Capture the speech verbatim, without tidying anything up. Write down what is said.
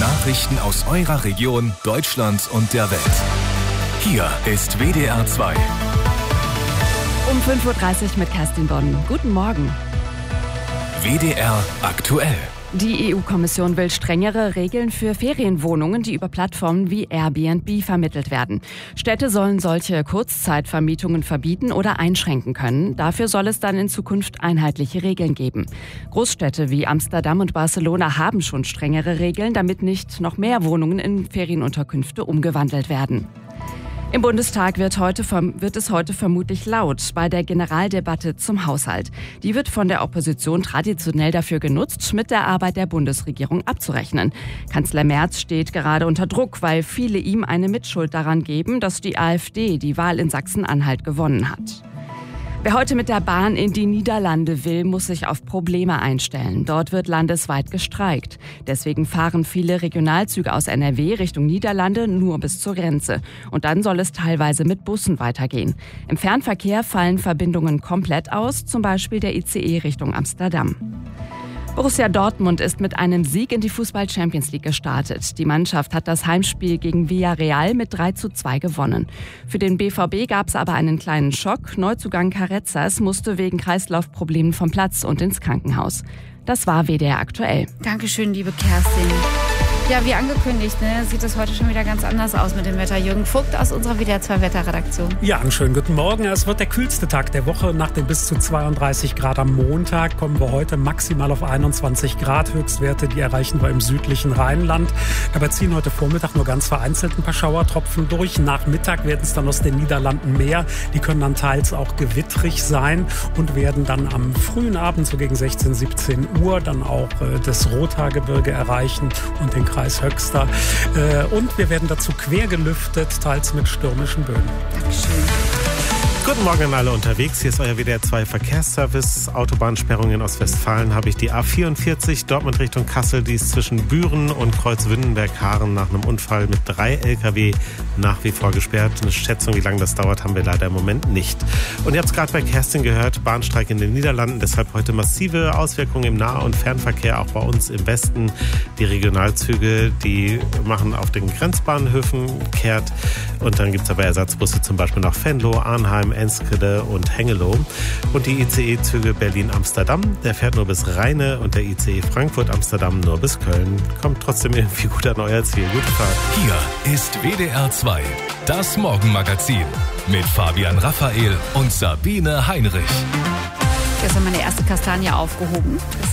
Nachrichten aus eurer Region, Deutschland und der Welt. Hier ist W D R zwei. Um fünf Uhr dreißig mit Kerstin Bonn. Guten Morgen. W D R aktuell. Die E U-Kommission will strengere Regeln für Ferienwohnungen, die über Plattformen wie Airbnb vermittelt werden. Städte sollen solche Kurzzeitvermietungen verbieten oder einschränken können. Dafür soll es dann in Zukunft einheitliche Regeln geben. Großstädte wie Amsterdam und Barcelona haben schon strengere Regeln, damit nicht noch mehr Wohnungen in Ferienunterkünfte umgewandelt werden. Im Bundestag wird, heute, wird es heute vermutlich laut bei der Generaldebatte zum Haushalt. Die wird von der Opposition traditionell dafür genutzt, mit der Arbeit der Bundesregierung abzurechnen. Kanzler Merz steht gerade unter Druck, weil viele ihm eine Mitschuld daran geben, dass die AfD die Wahl in Sachsen-Anhalt gewonnen hat. Wer heute mit der Bahn in die Niederlande will, muss sich auf Probleme einstellen. Dort wird landesweit gestreikt. Deswegen fahren viele Regionalzüge aus N R W Richtung Niederlande nur bis zur Grenze. Und dann soll es teilweise mit Bussen weitergehen. Im Fernverkehr fallen Verbindungen komplett aus, zum Beispiel der I C E Richtung Amsterdam. Borussia Dortmund ist mit einem Sieg in die Fußball-Champions League gestartet. Die Mannschaft hat das Heimspiel gegen Villarreal mit drei zu zwei gewonnen. Für den B V B gab es aber einen kleinen Schock. Neuzugang Carrezzas musste wegen Kreislaufproblemen vom Platz und ins Krankenhaus. Das war W D R aktuell. Dankeschön, liebe Kerstin. Ja, wie angekündigt, ne, sieht es heute schon wieder ganz anders aus mit dem Wetter. Jürgen Vogt aus unserer W D R zwei Wetterredaktion. Ja, einen schönen guten Morgen. Es wird der kühlste Tag der Woche. Nach den bis zu zweiunddreißig Grad am Montag kommen wir heute maximal auf einundzwanzig Grad. Höchstwerte, die erreichen wir im südlichen Rheinland. Dabei ziehen heute Vormittag nur ganz vereinzelt ein paar Schauertropfen durch. Nach Mittag werden es dann aus den Niederlanden mehr. Die können dann teils auch gewittrig sein und werden dann am frühen Abend, so gegen sechzehn, siebzehn Uhr, dann auch äh, das Rothaargebirge erreichen und den Kreis Höxter. Äh, und wir werden dazu quer gelüftet, teils mit stürmischen Böen. Dankeschön. Guten Morgen an alle unterwegs. Hier ist euer W D R zwei Verkehrsservice. Autobahnsperrungen in Ostwestfalen habe ich die A vierundvierzig Dortmund Richtung Kassel. Die ist zwischen Büren und Kreuzwindenberg-Haaren nach einem Unfall mit drei L K W nach wie vor gesperrt. Eine Schätzung, wie lange das dauert, haben wir leider im Moment nicht. Und ihr habt es gerade bei Kerstin gehört, Bahnstreik in den Niederlanden. Deshalb heute massive Auswirkungen im Nah- und Fernverkehr, auch bei uns im Westen. Die Regionalzüge, die machen auf den Grenzbahnhöfen kehrt. Und dann gibt es aber Ersatzbusse zum Beispiel nach Venlo, Arnheim, Enschede und Hengelo. Und die I C E-Züge Berlin-Amsterdam, der fährt nur bis Rheine und der I C E Frankfurt-Amsterdam nur bis Köln. Kommt trotzdem irgendwie gut an euer Ziel. Gute Fahrt. Hier ist W D R zwei, das Morgenmagazin mit Fabian Raphael und Sabine Heinrich. Gestern meine erste Kastanie aufgehoben. Das